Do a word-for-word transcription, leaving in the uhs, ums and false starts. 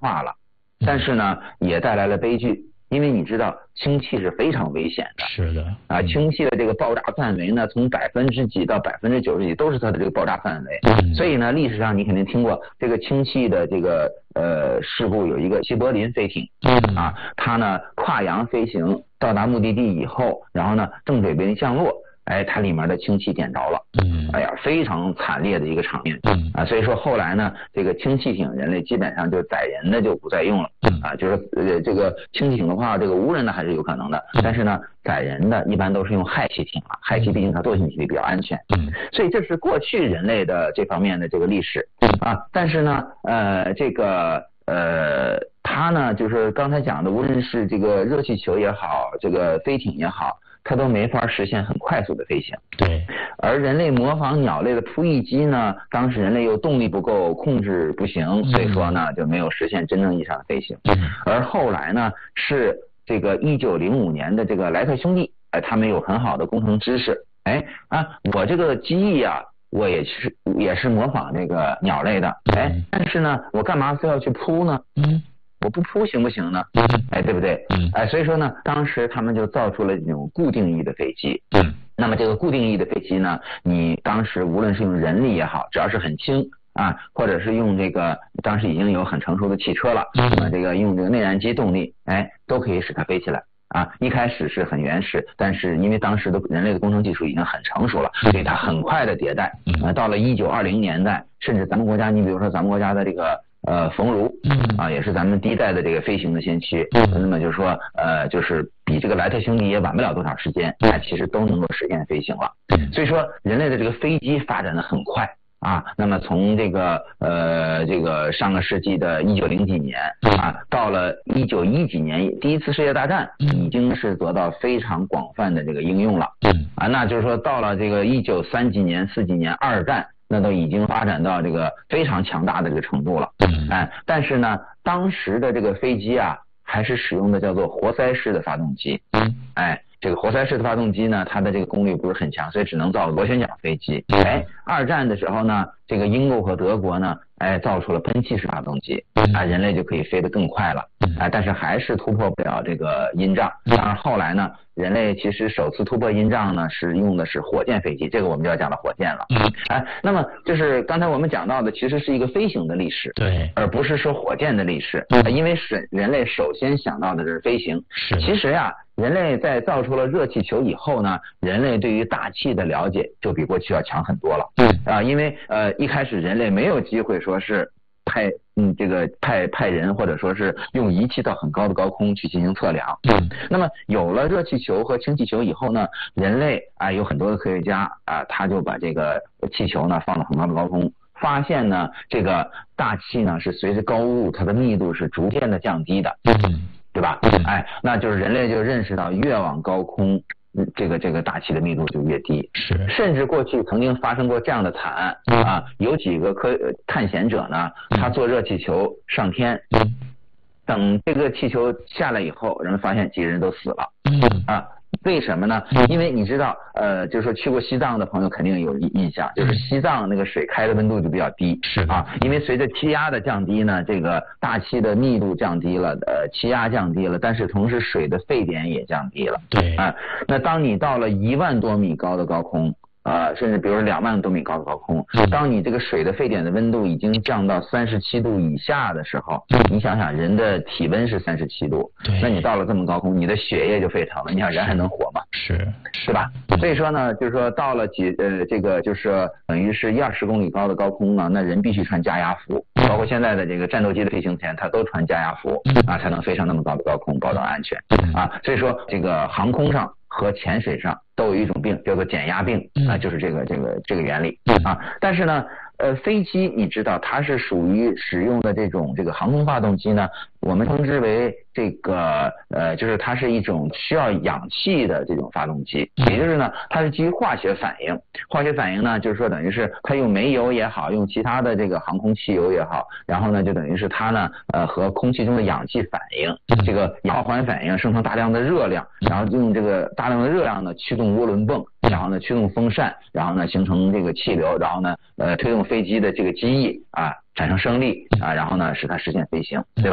化了，但是呢也带来了悲剧。因为你知道氢气是非常危险的， 是的啊，氢气的这个爆炸范围呢，从百分之几到百分之九十几都是它的这个爆炸范围。 嗯、 所以呢，历史上你肯定听过这个氢气的这个呃事故，有一个西柏林飞艇， 嗯、 啊，它呢跨洋飞行到达目的地以后，然后呢正准备降落。哎，它里面的氢气点着了， 嗯， 哎呀，非常惨烈的一个场面， 嗯啊，所以说后来呢，这个氢气艇人类基本上就载人的就不再用了， 嗯啊，就是呃这个氢气艇的话，这个无人的还是有可能的，但是呢，载人的一般都是用氦气艇了，氦气毕竟它惰性气体比较安全， 嗯， 所以这是过去人类的这方面的这个历史，啊，但是呢，呃，这个呃，它呢，就是刚才讲的，无论是这个热气球也好，这个飞艇也好。它都没法实现很快速的飞行。 对。 而人类模仿鸟类的扑翼机呢，当时人类又动力不够，控制不行，所以说呢就没有实现真正意义上的飞行。 嗯。 而后来呢，是这个一九零五年的这个莱特兄弟，哎，他们有很好的工程知识，哎啊，我这个机翼啊，我也是也是模仿这个鸟类的，哎，但是呢，我干嘛非要去扑呢？ 嗯。 我不扑行不行呢？ 嗯， 哎，对不对？ 嗯， 哎，所以说呢，当时他们就造出了这种固定翼的飞机。 嗯， 那么这个固定翼的飞机呢，你当时无论是用人力也好，只要是很轻啊，或者是用这个当时已经有很成熟的汽车了，那么这个用这个内燃机动力，哎，都可以使它飞起来。啊，一开始是很原始，但是因为当时的人类的工程技术已经很成熟了，所以它很快的迭代。啊，到了一九二零年代，甚至咱们国家，你比如说咱们国家的这个。呃，冯如，啊，也是咱们第一代的这个飞行的先驱。那么就是说，呃，就是比这个莱特兄弟也晚不了多少时间，哎，其实都能够实现飞行了。所以说，人类的这个飞机发展的很快啊。那么从这个呃这个上个世纪的一九零几年啊，到了一九一几年，第一次世界大战已经是得到非常广泛的这个应用了。啊，那就是说到了这个一九三几年、四几年二战。那都已经发展到这个非常强大的这个程度了，哎，但是呢，当时的这个飞机啊，还是使用的叫做活塞式的发动机，哎，这个活塞式的发动机呢，它的这个功率不是很强，所以只能造螺旋桨飞机。哎，二战的时候呢，这个英国和德国呢，哎，造出了喷气式发动机，啊，人类就可以飞得更快了，哎，但是还是突破不了这个音障。当然后来呢，人类其实首次突破音障呢，是用的是火箭飞机，这个我们就要讲到火箭了。哎，那么就是刚才我们讲到的，其实是一个飞行的历史， 对， 而不是说火箭的历史。因为是人类首先想到的是飞行。 是， 其实呀，人类在造出了热气球以后呢，人类对于大气的了解就比过去要强很多了。嗯啊，因为呃一开始人类没有机会说是派嗯这个派派人或者说是用仪器到很高的高空去进行测量。嗯，那么有了热气球和氢气球以后呢，人类啊有很多的科学家啊，他就把这个气球呢放到很高的高空。发现呢，这个大气呢是随着高度它的密度是逐渐的降低的，嗯，对吧？哎，那就是人类就认识到越往高空，这个这个大气的密度就越低。 是， 甚至过去曾经发生过这样的惨案啊，有几个科探险者呢，他坐热气球上天，等这个气球下来以后，人们发现几个人都死了，啊。为什么呢？因为你知道，呃，就是说去过西藏的朋友肯定有印象，就是西藏那个水开的温度就比较低， 是啊，因为随着气压的降低呢，这个大气的密度降低了，呃，气压降低了，但是同时水的沸点也降低了， 对， 啊，那当你到了一万多米高的高空。呃，甚至比如说两万多米高的高空，当你这个水的沸点的温度已经降到三十七度以下的时候，你想想人的体温是三十七度，那你到了这么高空，你的血液就沸腾了，你想人还能活吗？ 是， 是吧？所以说呢，就是说到了几呃这个就是等于是一二十公里高的高空呢，那人必须穿加压服，包括现在的这个战斗机的飞行前，它都穿加压服啊，才能飞上那么高的高空，保证安全啊。所以说这个航空上和潜水上都有一种病叫做减压病啊，就是这个这个这个原理啊。但是呢，呃，飞机你知道它是属于使用的这种这个航空发动机呢，我们称之为这个呃，就是它是一种需要氧气的这种发动机，也就是呢，它是基于化学反应。化学反应呢，就是说等于是它用煤油也好，用其他的这个航空汽油也好，然后呢，就等于是它呢，呃，和空气中的氧气反应，这个氧化环反应生成大量的热量，然后用这个大量的热量呢驱动涡轮泵，然后呢驱动风扇，然后呢形成这个气流，然后呢呃推动飞机的这个机翼啊产生升力啊，然后呢使它实现飞行，对吧？